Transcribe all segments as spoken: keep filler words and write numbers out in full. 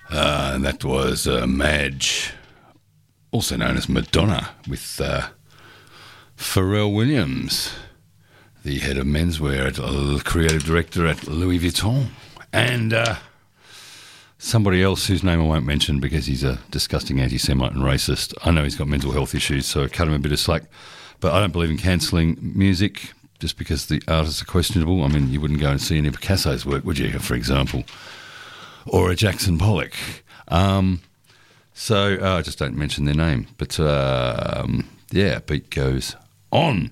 Uh, and that was uh, Madge, also known as Madonna, with uh, Pharrell Williams, the head of menswear, at, uh, creative director at Louis Vuitton, and uh, somebody else whose name I won't mention because he's a disgusting anti-Semite and racist. I know he's got mental health issues, so I cut him a bit of slack. But I don't believe in cancelling music just because the artists are questionable. I mean, you wouldn't go and see any Picasso's work, would you, for example? Or a Jackson Pollock. Um, so uh, I just don't mention their name. But, uh, um, yeah, beat goes on.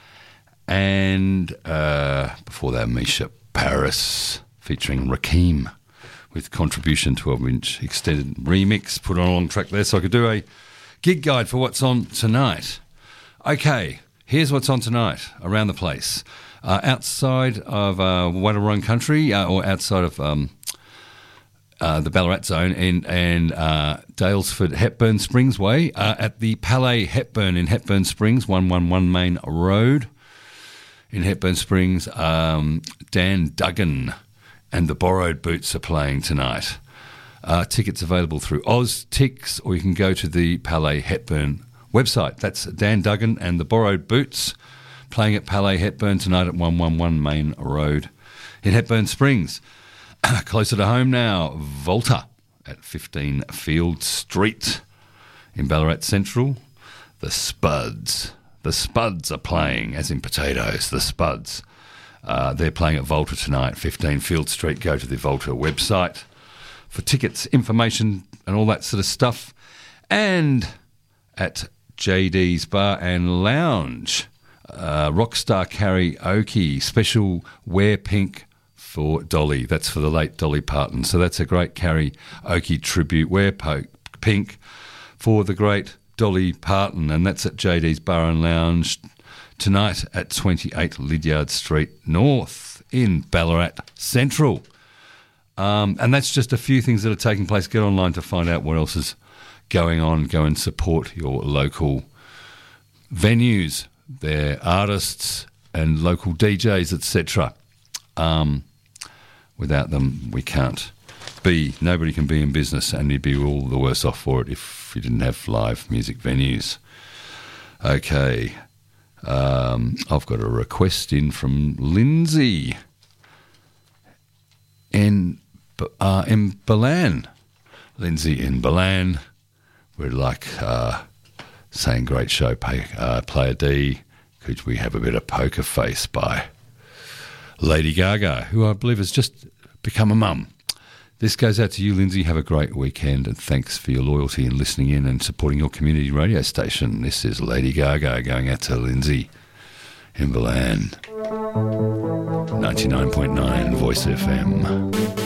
And uh, before that, Misha Paris featuring Rakim with Contribution twelve-inch extended remix. Put on a long track there so I could do a gig guide for what's on tonight. Okay, here's what's on tonight around the place. Uh, outside of uh, Wadawurrung country, uh, or outside of... Um, Uh, the Ballarat zone in, and uh, Dalesford, Hepburn Springs Way, uh, at the Palais Hepburn in Hepburn Springs, one one one Main Road in Hepburn Springs. Um, Dan Duggan and the Borrowed Boots are playing tonight. Uh, tickets available through OzTix, or you can go to the Palais Hepburn website. That's Dan Duggan and the Borrowed Boots playing at Palais Hepburn tonight at one one one Main Road in Hepburn Springs. Closer to home now, Volta at fifteen Field Street in Ballarat Central. The Spuds. The Spuds are playing, as in potatoes, the Spuds. Uh, they're playing at Volta tonight, fifteen Field Street. Go to the Volta website for tickets, information and all that sort of stuff. And at J D's Bar and Lounge, uh, Rockstar Karaoke, special Wear Pink for Dolly. That's for the late Dolly Parton. So that's a great karaoke tribute. Wear po- pink for the great Dolly Parton. And that's at J D's Bar and Lounge tonight at twenty-eight Lydiard Street North in Ballarat Central. Um, and that's just a few things that are taking place. Get online to find out what else is going on. Go and support your local venues, their artists and local D Js, et cetera. Um, Without them, we can't be, nobody can be in business, and you'd be all the worse off for it if you didn't have live music venues. Okay, um, I've got a request in from Lindsay in, uh, in Balan. Lindsay in Balan, we'd like uh, saying great show, pay, uh, Player D, could we have a bit of Poker Face by Lady Gaga, who I believe has just become a mum. This goes out to you, Lindsay. Have a great weekend, and thanks for your loyalty and listening in and supporting your community radio station. This is Lady Gaga going out to Lindsay in Balan. ninety-nine point nine Voice F M.